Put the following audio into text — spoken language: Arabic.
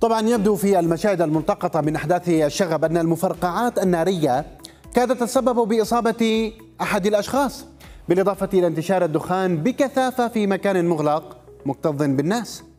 طبعا يبدو في المشاهد الملتقطة من أحداث الشغب أن المفرقعات النارية كادت تتسبب بإصابة أحد الأشخاص، بالإضافة إلى انتشار الدخان بكثافة في مكان مغلق مكتظ بالناس.